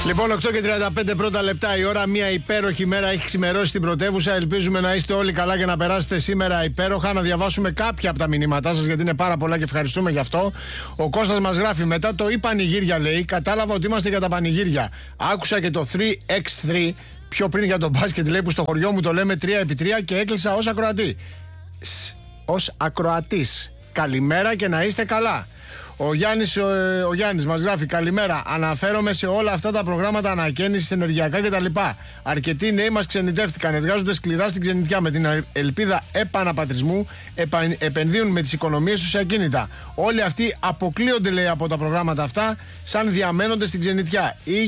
Λοιπόν, 8:35 πρώτα λεπτά η ώρα. Μια υπέροχη μέρα έχει ξημερώσει στην πρωτεύουσα. Ελπίζουμε να είστε όλοι καλά και να περάσετε σήμερα υπέροχα. Να διαβάσουμε κάποια από τα μηνύματά σας, γιατί είναι πάρα πολλά και ευχαριστούμε γι' αυτό. Ο Κώστας μας γράφει: μετά το πανηγύρια, λέει, κατάλαβα ότι είμαστε για τα πανηγύρια. Άκουσα και το 3x3 πιο πριν για το μπάσκετ, λέει, που στο χωριό μου το λέμε 3x3 και έκλεισα ως ακροατή. Ως ακροατής. Καλημέρα και να είστε καλά. Ο Γιάννης μας γράφει: καλημέρα. Αναφέρομαι σε όλα αυτά τα προγράμματα ανακαίνησης, ενεργειακά κτλ. Αρκετοί νέοι μας ξενιτεύτηκαν. Εργάζονται σκληρά στην ξενιτιά με την ελπίδα επαναπατρισμού. Επενδύουν με τις οικονομίες τους σε ακίνητα. Όλοι αυτοί αποκλείονται, λέει, από τα προγράμματα αυτά, σαν διαμένονται στην ξενιτιά. Ή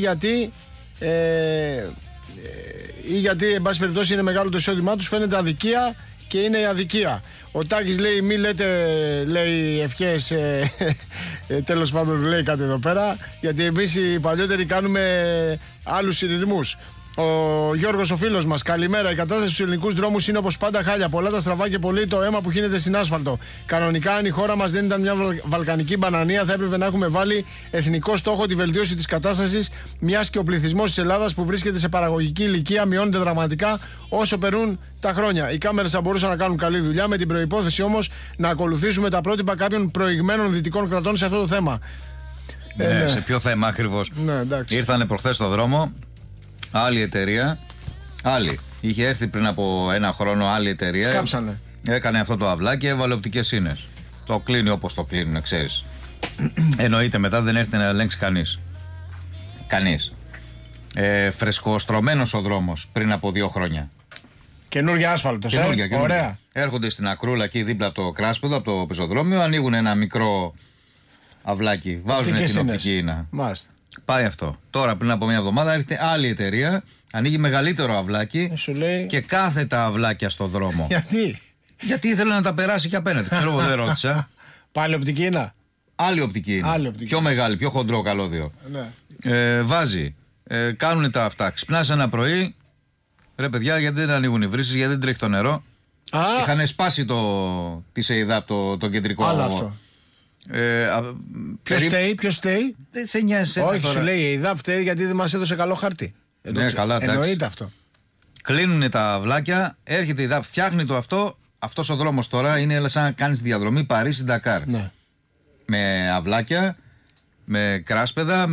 γιατί, εν πάση περιπτώσει, είναι μεγάλο το εισόδημά τους, φαίνεται αδικία και είναι η αδικία. Ο Τάκης λέει: μη λέτε, λέει, ευχές, τέλος πάντων, λέει κάτι εδώ πέρα, γιατί εμείς οι παλιότεροι κάνουμε άλλους συνειρμούς. Ο Γιώργος, ο φίλος μας: καλημέρα. Η κατάσταση στους ελληνικούς δρόμους είναι όπως πάντα χάλια. Πολλά τα στραβά και πολύ το αίμα που χύνεται στην άσφαλτο. Κανονικά, αν η χώρα μας δεν ήταν μια βαλκανική μπανανία, θα έπρεπε να έχουμε βάλει εθνικό στόχο τη βελτίωση της κατάστασης, μιας και ο πληθυσμός της Ελλάδας που βρίσκεται σε παραγωγική ηλικία μειώνεται δραματικά όσο περνούν τα χρόνια. Οι κάμερες θα μπορούσαν να κάνουν καλή δουλειά, με την προϋπόθεση όμως να ακολουθήσουμε τα πρότυπα κάποιων προηγμένων δυτικών κρατών σε αυτό το θέμα. Ναι. Σε ποιο θέμα ακριβώς? Ήρθανε προχθές στο δρόμο. Άλλη εταιρεία, είχε έρθει πριν από ένα χρόνο άλλη εταιρεία. Σκάψανε. Έκανε αυτό το αυλάκι, έβαλε οπτικές σύνες. Το κλείνει όπως το κλείνουν, ξέρεις. Εννοείται μετά δεν έρθει να ελέγξει κανείς. Φρεσκοστρωμένος ο δρόμος πριν από 2 χρόνια. Καινούργια άσφαλτος, ωραία. Έρχονται στην Ακρούλα εκεί δίπλα από το Κράσπεδο, από το πεζοδρόμιο, ανοίγουν ένα μικρό αυλάκι. Βάζουν την οπτική ίνα. Μάλιστα. Πάει αυτό. Τώρα πριν από μια εβδομάδα έρχεται άλλη εταιρεία, ανοίγει μεγαλύτερο αυλάκι και κάθεται αυλάκια στο δρόμο. Γιατί ήθελε να τα περάσει και απέναντι. Ξέρω εγώ, δεν ρώτησα. Πάλι οπτική είναι. Άλλη οπτική είναι. Πιο μεγάλη, πιο χοντρό καλώδιο. Ναι. Βάζει. Κάνουν τα αυτά. Ξυπνάς ένα πρωί. Ρε παιδιά, γιατί δεν ανοίγουν οι βρύσεις, γιατί δεν τρέχει το νερό. Είχαν σπάσει τη ΕΙΔΑΠ το κεντρικό. Άλλο αυτό. Ποιος φταίει? Δεν σε νοιάζει. Όχι, τώρα. Σου λέει η ΕΙΔΑΠ φταίει γιατί δεν μας έδωσε καλό χαρτί. Ναι, καλά, εννοείται αυτό. Κλείνουν τα αυλάκια, έρχεται η ΕΙΔΑΠ, φτιάχνει το αυτό. Αυτός ο δρόμος τώρα είναι σαν να κάνεις διαδρομή Παρίσι-Ντακάρ. Ναι. Με αυλάκια, με κράσπεδα,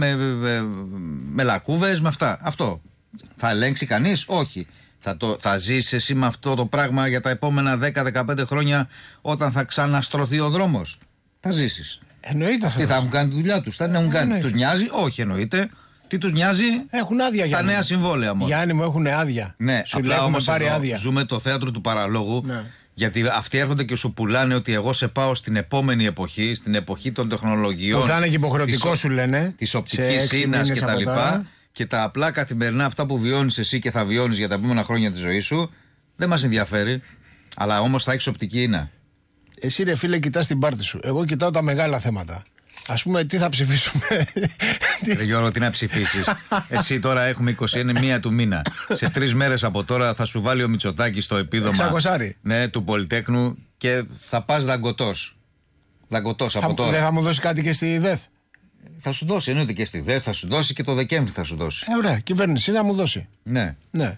με λακκούβες, με αυτά. Αυτό. Θα ελέγξει κανείς? Όχι. Θα ζήσεις εσύ με αυτό το πράγμα για τα επόμενα 10-15 χρόνια όταν θα ξαναστρωθεί ο δρόμος? Θα ζήσεις. Εννοείται αυτό. Τι θα έχουν κάνει τη δουλειά τους? Θα έχουν κάνει. Τους νοιάζει? Όχι, εννοείται. Τι τους νοιάζει? Έχουν άδεια, τα νέα συμβόλαια μόνο. Γιάννη μου, έχουν άδεια. Ναι, σου λέει έχουμε πάρει άδεια. Ζούμε το θέατρο του παραλόγου. Ναι. Γιατί αυτοί έρχονται και σου πουλάνε ότι εγώ σε πάω στην επόμενη εποχή, στην εποχή των τεχνολογιών. Που θα είναι και υποχρεωτικό, σου λένε. Τη οπτική ίνα κτλ. Και τα απλά καθημερινά αυτά που βιώνεις εσύ και θα βιώνεις για τα επόμενα χρόνια τη ζωή σου, δεν μας ενδιαφέρει. Αλλά όμως θα έχεις οπτική ίνα. Εσύ, ρε φίλε, κοιτάς την πάρτη σου. Εγώ κοιτάω τα μεγάλα θέματα. Ας πούμε, τι θα ψηφίσουμε? Ρε Γιώργο, τι να ψηφίσεις? Εσύ τώρα έχουμε 21 του μήνα. Σε 3 μέρες από τώρα θα σου βάλει ο Μητσοτάκης το επίδομα, ναι, του Πολυτέχνου και θα πας δαγκωτός. Δαγκωτός από τώρα. Δεν θα μου δώσει κάτι και στη ΔΕΘ? Θα σου δώσει, εννοείται και στη ΔΕΘ θα σου δώσει και το Δεκέμβρη θα σου δώσει. Ωραία, κυβέρνηση να μου δώσει. Ναι. Ναι.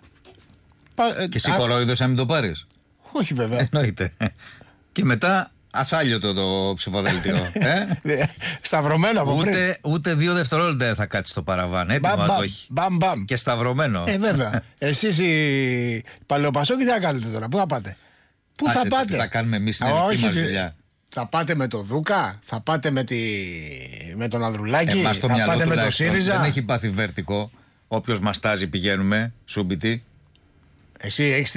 Και εσύ κορόιδος να μην το πάρεις? Όχι, βέβαια. Εννοείται. Και μετά ασάλιωτο το ψηφοδέλτιο. Σταυρωμένο από πριν. Ούτε 2 δευτερόλεπτα δεν θα κάτσει το παραβάν. Έτοιμο να το έχει. Μπαμ. Και σταυρωμένο. Βέβαια. Εσείς οι παλαιοπασόκοι τι θα κάνετε τώρα? Πού θα πάτε? Πού θα πάτε? Τι θα κάνουμε εμείς στην ελληνική μας δουλειά? Θα πάτε με το Δούκα? Θα πάτε με τον Ανδρουλάκη? Θα πάτε με το ΣΥΡΙΖΑ? Δεν έχει πάθει βερτικό. Όποιος μας τάζει πηγαίνουμε, σούμπιτι. Εσύ έχεις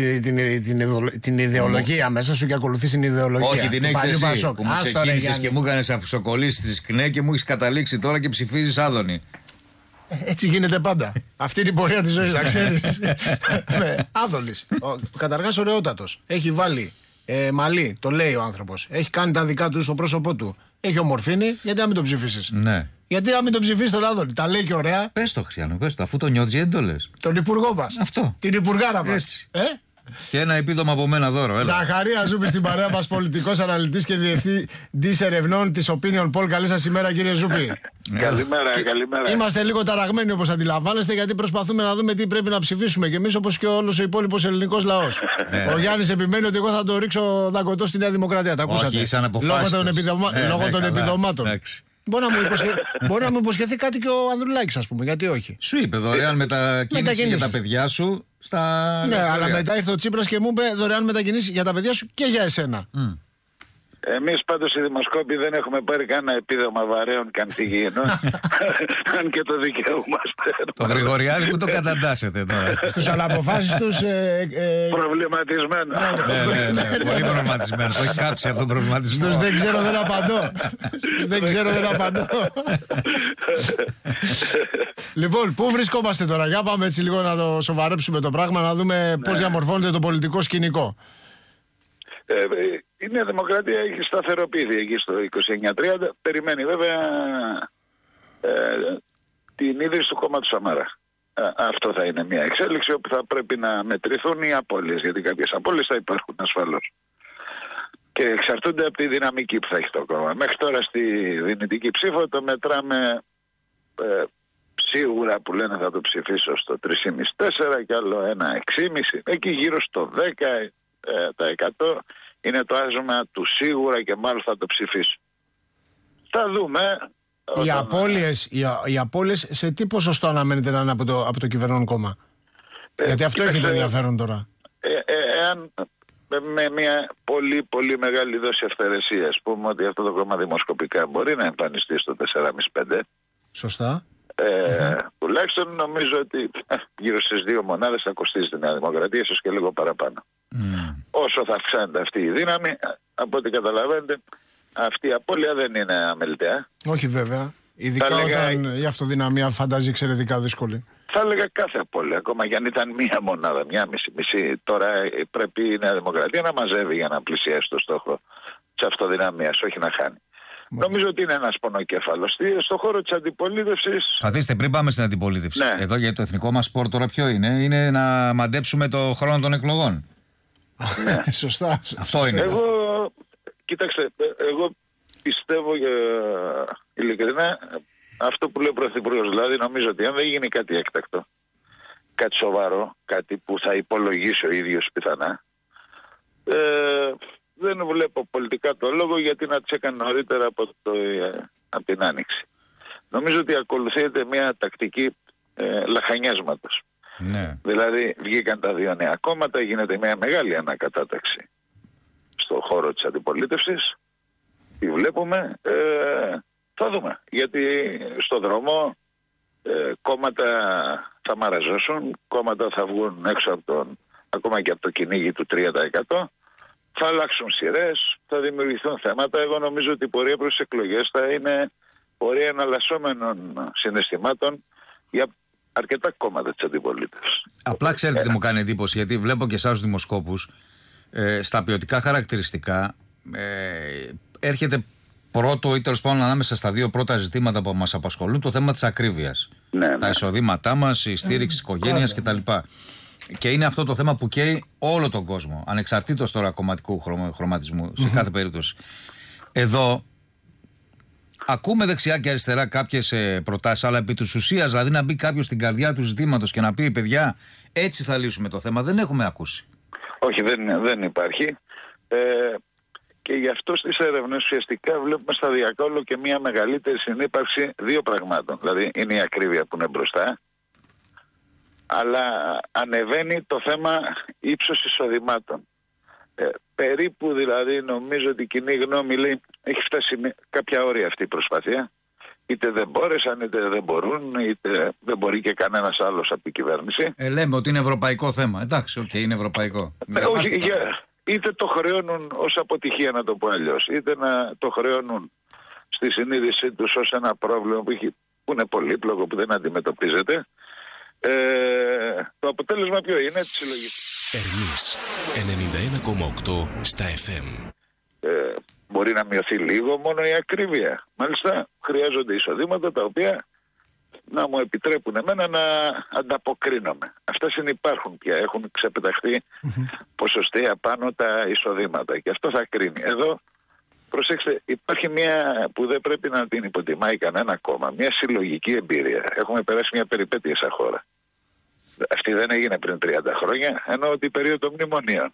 την ιδεολογία μέσα σου και ακολουθείς την ιδεολογία. Όχι, την έχεις εσύ που μου ξεκίνησες και μου έκανες αφισοκολλήσεις στις ΚΝΕ και μου έχεις καταλήξει τώρα και ψηφίζεις Άδωνη. Έτσι γίνεται πάντα. Αυτή είναι η πορεία της ζωής, να ξέρεις. Άδωνης. Καταρχάς ωραιότατος. Έχει βάλει μαλλί, το λέει ο άνθρωπος. Έχει κάνει τα δικά του στο πρόσωπό του. Έχει ομορφήνει, γιατί να μην τον ψηφίσεις? Ναι. Γιατί να μην τον ψηφίσεις τον Άδωνη? Τα λέει και ωραία. Πες το, Χριστιανό, πες το, αφού το νιώθεις, γιατί το λες? Τον υπουργό μας. Αυτό. Την υπουργάρα μας. Και ένα επίδομα από μένα δώρο. Ζαχαρία Ζούπη στην παρέα μας, πολιτικός αναλυτής και διευθυντής ερευνών της Opinion Poll. Καλή σας ημέρα, κύριε Ζούπη. Καλημέρα. Είμαστε λίγο ταραγμένοι, όπως αντιλαμβάνεστε, γιατί προσπαθούμε να δούμε τι πρέπει να ψηφίσουμε κι εμείς, όπως και όλος ο υπόλοιπος ελληνικός λαός. Ο Γιάννης επιμένει ότι εγώ θα το ρίξω δαγκωτό στη Νέα Δημοκρατία. Τα ακούσατε. Λόγω των επιδομάτων. Μπορεί να μου υποσχεθεί κάτι και ο Ανδρουλάκης, ας πούμε, γιατί όχι. Σου είπε δωρεάν μετακίνηση για τα παιδιά σου στα. Ναι, αλλά μετά ήρθε ο Τσίπρας και μου είπε δωρεάν μετακίνηση για τα παιδιά σου και για εσένα. Εμείς πάντως οι δημοσκόποι δεν έχουμε πάρει κανένα επίδομα βαρέων κανθυγίνων. Αν και το δικαιούμαστε. Το Γρηγοριάδη που το καταντάσετε τώρα. Στους αναποφάσεις τους. Προβληματισμένο. Ναι, πολύ προβληματισμένο. Το έχει κάψει από τον προβληματισμό. Στους δεν ξέρω, δεν απαντώ. Λοιπόν, πού βρισκόμαστε τώρα? Για πάμε έτσι λίγο να το σοβαρέψουμε το πράγμα, να δούμε πώς διαμορφώνεται το πολιτικό σκηνικό. Η Νέα Δημοκρατία έχει σταθεροποιηθεί εκεί στο 29-30. Περιμένει βέβαια την ίδρυση του κόμματος Σαμαρά. Αυτό θα είναι μια εξέλιξη όπου θα πρέπει να μετρηθούν οι απώλειες, γιατί κάποιες απώλειες θα υπάρχουν ασφαλώς. Και εξαρτούνται από τη δυναμική που θα έχει το κόμμα. Μέχρι τώρα στη δυνητική ψήφο το μετράμε σίγουρα που λένε θα το ψηφίσω στο 3,5-4 και άλλο ένα 6,5. Εκεί γύρω στο 10% είναι το άσμα του σίγουρα και μάλλον θα το ψηφίσω. Θα δούμε. Οι απώλειες σε τι ποσοστό αναμένεται να είναι από το κυβερνών κόμμα? Γιατί αυτό έχει το ενδιαφέρον τώρα. Εάν με μια πολύ πολύ μεγάλη δόση αυθαιρεσίας πούμε ότι αυτό το κόμμα δημοσκοπικά μπορεί να εμφανιστεί στο 4,5-5. Σωστά. Τουλάχιστον νομίζω ότι γύρω στις 2 μονάδες θα κοστίζει τη Νέα Δημοκρατία, ίσως και λίγο παραπάνω. Όσο θα αυξάνεται αυτή η δύναμη, από ό,τι καταλαβαίνετε, αυτή η απώλεια δεν είναι αμεληταία. Όχι βέβαια. Ειδικά όταν η αυτοδυναμία φαντάζει εξαιρετικά δύσκολη. Θα έλεγα κάθε απώλεια, ακόμα και αν ήταν μία μονάδα, μία μισή. Τώρα πρέπει η Νέα Δημοκρατία να μαζεύει για να πλησιάσει το στόχο της αυτοδυναμίας, όχι να χάνει. Νομίζω ότι είναι ένας πονοκέφαλος. Στον χώρο της αντιπολίτευσης. Καθίστε, πριν πάμε στην αντιπολίτευση. Ναι. Εδώ για το εθνικό μας σπορ τώρα ποιο είναι? Είναι να μαντέψουμε το χρόνο των εκλογών. Ναι. Σωστά. Αυτό είναι. Κοίταξε, εγώ πιστεύω ειλικρινά αυτό που λέει ο Πρωθυπουργός. Δηλαδή νομίζω ότι αν δεν γίνει κάτι έκτακτο, κάτι σοβαρό, κάτι που θα υπολογίσει ο ίδιος πιθανά, δεν βλέπω πολιτικά το λόγο γιατί να τις έκανε νωρίτερα από την Άνοιξη. Νομίζω ότι ακολουθείται μια τακτική λαχανιάσματος. Ναι. Δηλαδή βγήκαν τα 2 νέα κόμματα, γίνεται μια μεγάλη ανακατάταξη στον χώρο της αντιπολίτευσης. Τι βλέπουμε, θα δούμε. Γιατί στον δρόμο κόμματα θα μαραζώσουν, κόμματα θα βγουν έξω ακόμα και από το κυνήγι του 3%. Θα αλλάξουν σειρές, θα δημιουργηθούν θέματα. Εγώ νομίζω ότι η πορεία προς τις εκλογές θα είναι πορεία εναλλασσόμενων συναισθημάτων για αρκετά κόμματα της αντιπολίτευσης. Απλά ξέρετε τι μου κάνει εντύπωση, γιατί βλέπω και εσάς τους δημοσκόπους, στα ποιοτικά χαρακτηριστικά έρχεται πρώτο ή τέλος πάντων ανάμεσα στα 2 πρώτα ζητήματα που μας απασχολούν το θέμα της ακρίβειας. Ναι. Τα εισοδήματά μας, η στήριξη της οικογένειας κτλ. Και είναι αυτό το θέμα που καίει όλο τον κόσμο, ανεξαρτήτως τώρα κομματικού χρωματισμού, σε κάθε περίπτωση. Εδώ ακούμε δεξιά και αριστερά κάποιες προτάσεις, αλλά επί της ουσίας, δηλαδή να μπει κάποιος στην καρδιά του ζητήματος και να πει παιδιά, έτσι θα λύσουμε το θέμα, δεν έχουμε ακούσει. Όχι, δεν υπάρχει. Και γι' αυτό στις έρευνες ουσιαστικά βλέπουμε σταδιακά όλο και μια μεγαλύτερη συνύπαρξη 2 πραγμάτων. Δηλαδή είναι η ακρίβεια που είναι μπροστά, αλλά ανεβαίνει το θέμα ύψος εισοδημάτων. Περίπου δηλαδή νομίζω ότι η κοινή γνώμη λέει έχει φτάσει κάποια όρια αυτή η προσπάθεια. Είτε δεν μπόρεσαν, είτε δεν μπορούν, είτε δεν μπορεί και κανένας άλλος από την κυβέρνηση. Λέμε ότι είναι ευρωπαϊκό θέμα. Εντάξει, είναι ευρωπαϊκό. Είτε το χρεώνουν ως αποτυχία, να το πω αλλιώς, είτε να το χρεώνουν στη συνείδησή τους ως ένα πρόβλημα που είναι πολύπλοκο, που δεν αντιμετωπίζεται. Το αποτέλεσμα ποιο είναι? Τη συλλογή. Ερμής 91,8 στα FM. Μπορεί να μειωθεί λίγο μόνο η ακρίβεια. Μάλιστα χρειάζονται εισοδήματα τα οποία να μου επιτρέπουν εμένα να ανταποκρίνομαι. Αυτά συνυπάρχουν πια. Έχουν ξεπεταχθεί ποσοστία πάνω τα εισοδήματα και αυτό θα κρίνει. Εδώ, προσέξτε, υπάρχει μια που δεν πρέπει να την υποτιμάει κανένα κόμμα, μια συλλογική εμπειρία. Έχουμε περάσει μια περιπέτεια σαν χώρα. Αυτή δεν έγινε πριν 30 χρόνια, ενώ την περίοδο των μνημονίων.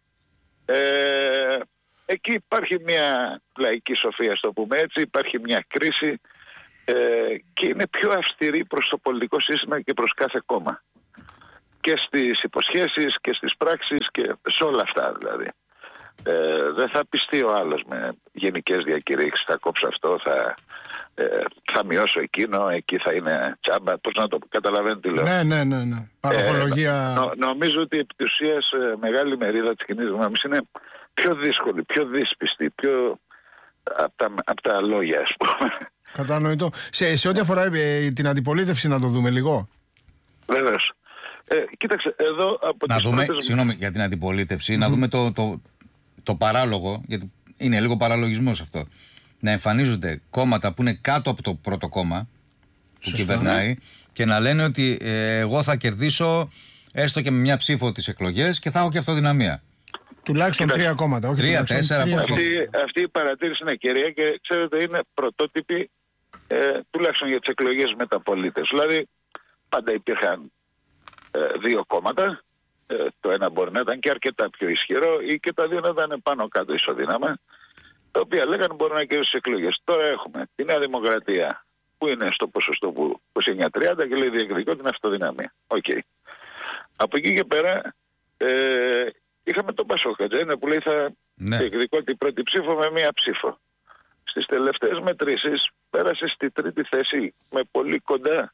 Εκεί υπάρχει μια λαϊκή σοφία, στο πούμε έτσι, υπάρχει μια κρίση και είναι πιο αυστηρή προς το πολιτικό σύστημα και προς κάθε κόμμα. Και στις υποσχέσεις και στις πράξεις και σε όλα αυτά δηλαδή. Δεν θα πιστεί ο άλλος με γενικές διακηρύξεις, θα κόψω αυτό, θα μειώσω εκείνο, εκεί θα είναι τσάμπα, πώς να το καταλαβαίνω τι λέω. Ναι. Παροχολογία. Νομίζω ότι επί της ουσίας μεγάλη μερίδα της κοινής γνώμης είναι πιο δύσκολη, πιο δύσπιστη, πιο από τα λόγια, ας πούμε. Κατανοητό. Σε ό,τι αφορά την αντιπολίτευση, να το δούμε λίγο. Βεβαίως. Κοίταξε, εδώ από να δούμε, συγγνώμη για την αντιπολίτευση, να δούμε το παράλογο, γιατί είναι λίγο παραλογισμός αυτό. Να εμφανίζονται κόμματα που είναι κάτω από το πρώτο κόμμα που κυβερνάει και να λένε ότι εγώ θα κερδίσω έστω και με μια ψήφο τις εκλογές και θα έχω και αυτοδυναμία. Τουλάχιστον 3 κόμματα, όχι 3-4. Αυτή η παρατήρηση είναι κεραία και ξέρετε είναι πρωτότυπη τουλάχιστον για τις εκλογές μεταπολίτες. Δηλαδή πάντα υπήρχαν 2 κόμματα. Το ένα μπορεί να ήταν και αρκετά πιο ισχυρό ή και τα δύο να ήταν πάνω κάτω ισοδύναμα, τα οποία λέγανε μπορούν να κερδίσουν τις εκλογές. Τώρα έχουμε τη Νέα Δημοκρατία που είναι στο ποσοστό που 29-30 και λέει διεκδικώ την αυτοδυναμία. Okay. Από εκεί και πέρα είχαμε τον Πασόκ, που λέει θα διεκδικώ την πρώτη ψήφο με μία ψήφο. Στις τελευταίες μετρήσεις πέρασε στη 3η θέση με πολύ κοντά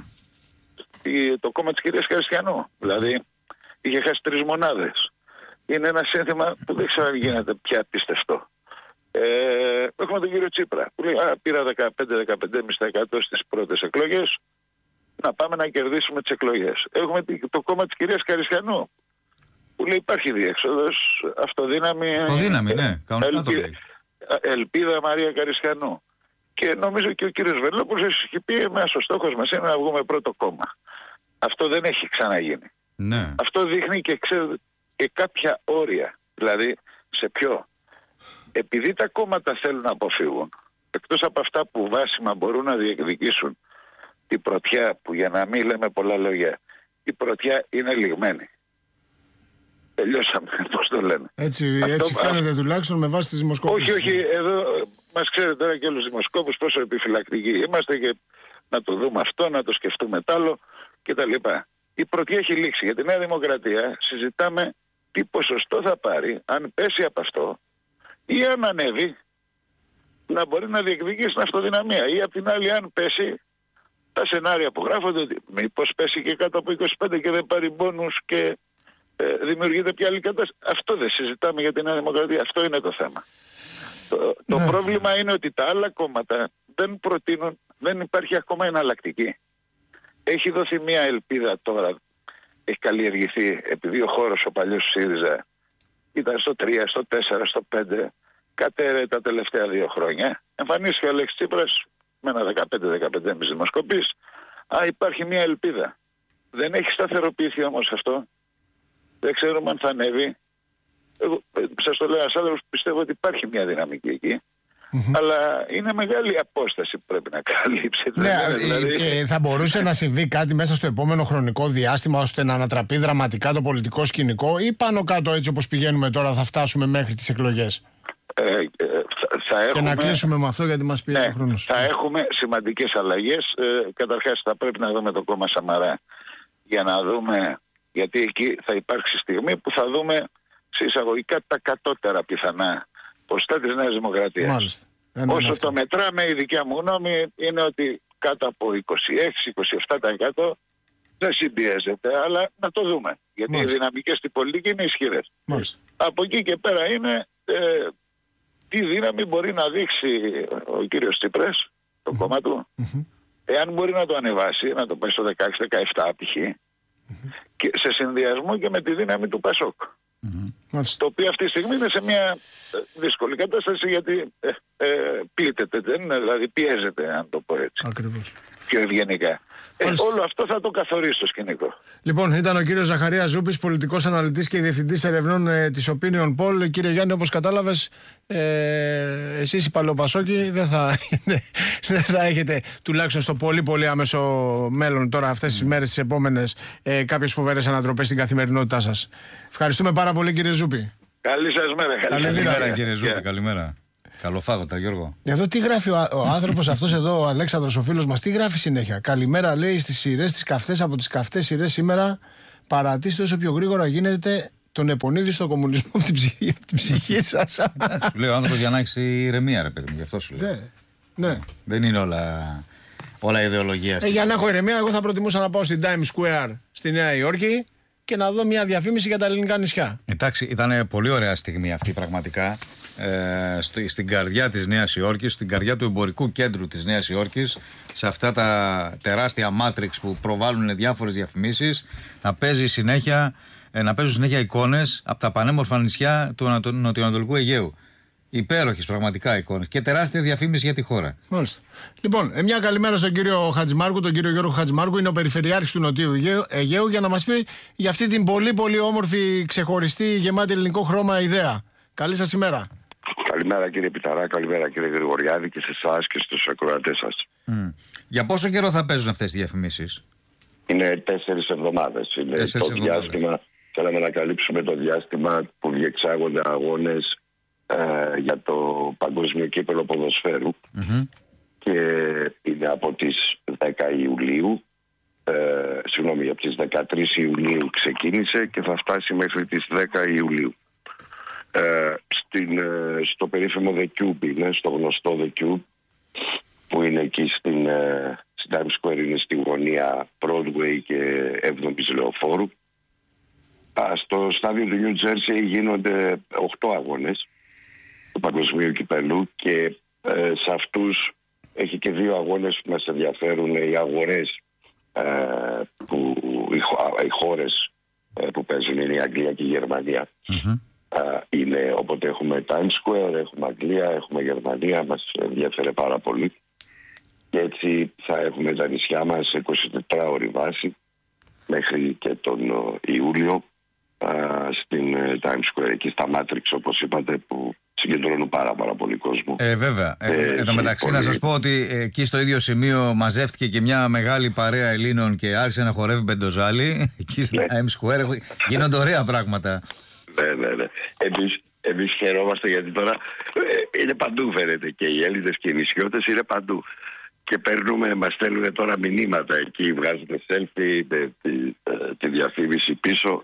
το κόμμα της κυρίας Καριστιανού. Δηλαδή είχε χάσει 3 μονάδες. Είναι ένα σύνθημα που δεν ξέρω αν γίνεται πια πιστευτό. Έχουμε τον κύριο Τσίπρα που λέει πήρα 15-15,5% στις πρώτες εκλογές, να πάμε να κερδίσουμε τις εκλογές. Έχουμε το κόμμα της κυρίας Καριστιανού που λέει υπάρχει διέξοδος, αυτοδύναμη, ναι, ελπίδα Μαρία Καριστιανού. Και νομίζω και ο κύριος Βελόπουλος έχει πει εμάς ο στόχος μας είναι να βγούμε πρώτο κόμμα. Αυτό δεν έχει ξαναγίνει. Ναι. Αυτό δείχνει και κάποια όρια. Δηλαδή σε ποιο. Επειδή τα κόμματα θέλουν να αποφύγουν, εκτός από αυτά που βάσιμα μπορούν να διεκδικήσουν την πρωτιά, που για να μην λέμε πολλά λόγια, η πρωτιά είναι λιγμένη. Τελειώσαμε, πώς το λένε. Έτσι φαίνεται τουλάχιστον με βάση τις δημοσκόπησεις. Όχι, εδώ μας ξέρετε τώρα και όλους τους δημοσκόπους πόσο επιφυλακτικοί είμαστε και να το δούμε αυτό, να το σκεφτούμε τ' άλλο κτλ. Η πρωτιά έχει λήξει. Για τη Νέα Δημοκρατία συζητάμε τι ποσοστό θα πάρει αν πέσει από αυτό ή αν ανέβει να μπορεί να διεκδικήσει την αυτοδυναμία. Ή απ' την άλλη αν πέσει τα σενάρια που γράφονται ότι μήπως πέσει και κάτω από 25 και δεν πάρει μπόνους και δημιουργείται πια άλλη κατάσταση. Αυτό δεν συζητάμε για τη Νέα Δημοκρατία. Αυτό είναι το θέμα. Το πρόβλημα είναι ότι τα άλλα κόμματα δεν προτείνουν, δεν υπάρχει ακόμα εναλλακτική. Έχει δοθεί μια ελπίδα τώρα, έχει καλλιεργηθεί, επειδή ο χώρος ο παλιός ΣΥΡΙΖΑ ήταν στο 3, στο 4, στο 5, κατέρε τα τελευταία 2 χρόνια. Εμφανίστηκε ο Αλέξης Τσίπρας με ένα 15-15,5 δημοσκοπής. Υπάρχει μια ελπίδα. Δεν έχει σταθεροποιηθεί όμως αυτό. Δεν ξέρουμε αν θα ανέβει. Εγώ σας το λέω ένας άνθρωπος που πιστεύω ότι υπάρχει μια δυναμική εκεί. Αλλά είναι μεγάλη απόσταση που πρέπει να καλύψει. Ναι, δηλαδή... θα μπορούσε να συμβεί κάτι μέσα στο επόμενο χρονικό διάστημα ώστε να ανατραπεί δραματικά το πολιτικό σκηνικό ή πάνω κάτω έτσι όπως πηγαίνουμε τώρα θα φτάσουμε μέχρι τις εκλογές? Και να κλείσουμε με αυτό γιατί μας πιέζει ο χρόνος. Θα έχουμε σημαντικές αλλαγές. Καταρχάς θα πρέπει να δούμε το κόμμα Σαμαρά για να δούμε, γιατί εκεί θα υπάρξει στιγμή που θα δούμε σε εισαγωγικά τα κατώτερα πιθανά ποστά της Νέας Δημοκρατίας. Μάλιστα. Όσο το μετράμε, η δικιά μου γνώμη είναι ότι κάτω από 26-27% δεν συμπιέζεται, αλλά να το δούμε. Γιατί οι δυναμικές στην πολιτική είναι ισχυρές. Από εκεί και πέρα είναι τι δύναμη μπορεί να δείξει ο κύριος Τσίπρας, το κόμμα του, εάν μπορεί να το ανεβάσει, να το πάει στο 16-17 π.χ. και σε συνδυασμό και με τη δύναμη του Πασόκ. Το οποίο αυτή τη στιγμή είναι σε μια δύσκολη κατάσταση γιατί πλήττεται, δηλαδή πιέζεται, αν το πω έτσι. Ακριβώς. πιο ευγενικά. Όλο αυτό θα το καθορίσει το σκηνικό. Λοιπόν, ήταν ο κύριος Ζαχαρίας Ζούπης, πολιτικός αναλυτής και διευθυντής ερευνών της Opinion Poll. Κύριε Γιάννη, όπως κατάλαβες, εσείς οι Παλαιοπασόκοι δεν θα έχετε, τουλάχιστον στο πολύ πολύ άμεσο μέλλον τώρα, αυτές τις μέρες, τις επόμενες, κάποιες φοβερές ανατροπές στην καθημερινότητά σας. Ευχαριστούμε πάρα πολύ, κύριε Ζούπη. Καλή σας μέρα. Καλημέρα, κύριε Ζούπη, καλημέρα. Καλοφάγωτα, Γιώργο. Εδώ τι γράφει ο άνθρωπος αυτός εδώ, ο Αλέξανδρος, ο φίλος μας, τι γράφει συνέχεια? Καλημέρα, λέει, στις σειρές, τις καυτές, από τις καυτές σειρές σήμερα. Παρατήστε όσο πιο γρήγορα γίνεται τον Επονίδη στο κομμουνισμό από την ψυχή σας. Σου λέει ο άνθρωπος για να έχει ηρεμία, ρε παιδί μου, γι' αυτό σου λέει. Ναι. Δεν είναι όλα ιδεολογία. Για να έχω ηρεμία, εγώ θα προτιμούσα να πάω στην Times Square στη Νέα Υόρκη και να δω μια διαφήμιση για τα ελληνικά νησιά. Εντάξει, ήταν πολύ ωραία στιγμή αυτή πραγματικά. Στην καρδιά της Νέας Υόρκης, στην καρδιά του εμπορικού κέντρου της Νέας Υόρκης, σε αυτά τα τεράστια μάτριξ που προβάλλουν διάφορες διαφημίσεις, να παίζουν συνέχεια εικόνες από τα πανέμορφα νησιά του νοτιοανατολικού Αιγαίου. Υπέροχες πραγματικά εικόνες και τεράστια διαφήμιση για τη χώρα. Μάλιστα. Λοιπόν, μια καλημέρα στον κύριο Χατζημάρκου, τον κύριο Γιώργο Χατζημάρκου, είναι ο Περιφερειάρχης του Νοτιού Αιγαίου, για να μας πει για αυτή την πολύ πολύ όμορφη, ξεχωριστή, γεμάτη ελληνικό χρώμα ιδέα. Καλή σας ημέρα. Καλημέρα κύριε Πιταρά, καλημέρα κύριε Γρηγοριάδη και σε εσάς και στους ακροατές σας. Για πόσο καιρό θα παίζουν αυτές τις διαφημίσεις? Είναι 4 εβδομάδες. Είναι 4 το διάστημα. Θέλαμε να καλύψουμε το διάστημα που διεξάγονται αγώνες για το Παγκόσμιο Κύπελλο Ποδοσφαίρου. Και είναι από τις 10 Ιουλίου. Από τις 13 Ιουλίου ξεκίνησε και θα φτάσει μέχρι τις 10 Ιουλίου. Στο περίφημο The Cube είναι, στο γνωστό The Cube, που είναι εκεί στην Times Square, είναι στη γωνία Broadway και 7ης Λεωφόρου. Στο στάδιο του New Jersey γίνονται 8 αγώνες του Παγκοσμίου Κυπέλλου και σε αυτούς έχει και 2 αγώνες που μας ενδιαφέρουν, οι αγορές που οι χώρες που παίζουν είναι η Αγγλία και η Γερμανία. Είναι, οπότε έχουμε Times Square, έχουμε Αγγλία, έχουμε Γερμανία, μας ενδιαφέρει πάρα πολύ. Και έτσι θα έχουμε τα νησιά μας σε 24 ώρη βάση μέχρι και τον Ιούλιο στην Times Square, εκεί στα Matrix όπως είπατε, που συγκεντρώνουν πάρα πολύ κόσμο. Βέβαια. Εν τω μεταξύ να σας πω ότι εκεί στο ίδιο σημείο μαζεύτηκε και μια μεγάλη παρέα Ελλήνων και άρχισε να χορεύει μπεντοζάλι. Εκεί στην Times Square γίνονται ωραία πράγματα. Ναι. Εμείς χαιρόμαστε γιατί τώρα είναι παντού, φαίνεται, και οι Έλληνες και οι νησιώτες είναι παντού. Και μας στέλνουν τώρα μηνύματα εκεί, βγάζετε selfie, τη διαφήμιση πίσω,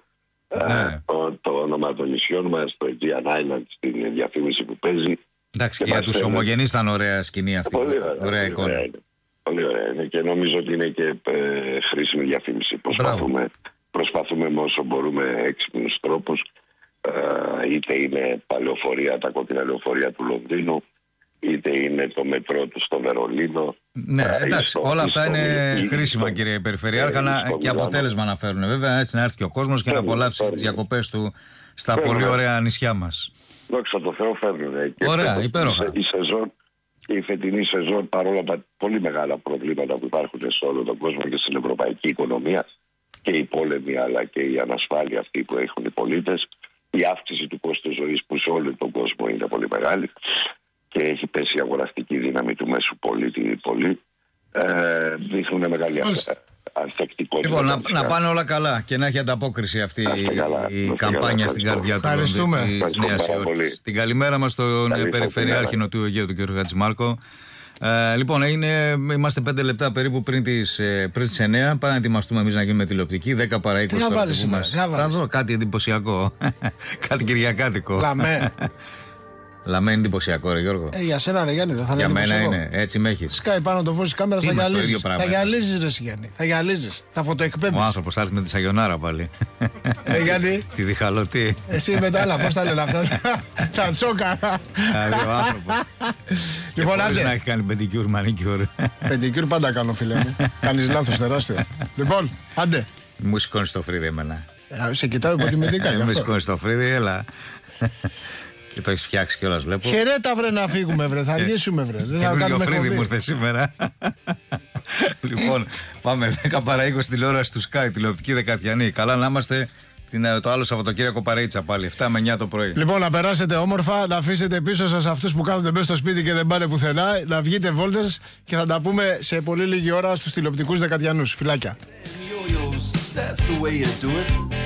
το όνομα των νησιών μας, το Aegean Island, στην διαφήμιση που παίζει. Εντάξει, και για τους ομογενείς ήταν ωραία σκηνή αυτή. Ωραία εικόνα. Πολύ ωραία είναι και νομίζω ότι είναι και χρήσιμη διαφήμιση. Προσπαθούμε με όσο μπορούμε έξυπνους τρόπους, είτε είναι τα λεωφορεία, τα κόκκινα λεωφορεία του Λονδίνου, είτε είναι το μετρό του στο Βερολίνο. Ναι, εντάξει, όλα αυτά είναι χρήσιμα, κύριε Περιφερειάρχα, και αποτέλεσμα να φέρουν. Βέβαια, έτσι να έρθει και ο κόσμος και να απολαύσει τις διακοπές του στα πολύ ωραία νησιά μας. Δόξα τω Θεώ, φέρνουν. Ωραία, υπέροχα. Η φετινή σεζόν, παρόλα τα πολύ μεγάλα προβλήματα που υπάρχουν σε όλο τον κόσμο και στην ευρωπαϊκή οικονομία, και οι πόλεμοι αλλά και η ανασφάλεια αυτή που έχουν οι πολίτες, η αύξηση του κόστου ζωής που σε όλο τον κόσμο είναι πολύ μεγάλη και έχει πέσει η αγοραστική δύναμη του μέσου πολίτη πολύ, δείχνουν μεγάλη ανθεκτικότητα. Λοιπόν, να πάνε όλα καλά και να έχει ανταπόκριση αυτή η καμπάνια στην καρδιά του της Νέας Υόρκης. Την καλημέρα μας στον Περιφερειάρχη Νοτιού Αιγαίου, τον κ. Χατζημάρκο. Λοιπόν, είμαστε 5 λεπτά περίπου πριν τις 9. Πάμε να ετοιμαστούμε εμείς να γίνουμε τηλεοπτική. 10 παρά 20 θα δω κάτι εντυπωσιακό. Κάτι κυριακάτικο. Λαμέ είναι εντυπωσιακό, ρε Γιώργο. Για σένα, ρε Γιάννη, δεν θα είναι. Για μένα είναι, έτσι με έχει. Σκάει πάνω το φως της κάμερας, θα γυαλίζεις. Θα γυαλίζεις, ρε Γιάννη. Θα γυαλίζεις. Θα φωτοεκπέμπεις. Ο άνθρωπος θα έρθει με τη σαγιονάρα πάλι. Γιάννη. Τη διχαλωτή. Εσύ μετά, άλλα, πώς τα λένε αυτά. Τα τσόκαρα. Ο άνθρωπος. Λοιπόν, άντε. Να έχει κάνει πεντικιούρ, μανικιούρ. Πεντικιούρ πάντα κάνω, φίλε μου. Κάνεις λάθος τεράστιο. Λοιπόν, άντε. Μου σηκώνεις το φρύδι εμένα. Σε κοιτάω υποτιμητικά. Μου σηκώνεις το φρύδι, έλα. Και το έχεις φτιάξει κιόλας, βλέπω. Χαιρέτα, βρε, να φύγουμε, βρε. Θα αργήσουμε, βρε. Δεν θα κάνουμε φρύδι μου ήρθε σήμερα. Λοιπόν, πάμε 10 παρά 20 τηλεόραση του Sky, τηλεοπτική Δεκατιανή. Καλά να είμαστε το άλλο Σαββατοκύριακο παρείτσα πάλι, 7 με 9 το πρωί. Λοιπόν, να περάσετε όμορφα, να αφήσετε πίσω σας αυτούς που κάθονται μέσα στο σπίτι και δεν πάνε πουθενά, να βγείτε βόλτες και θα τα πούμε σε πολύ λίγη ώρα στους τηλεοπτικούς Δεκατιανούς. Φιλάκια.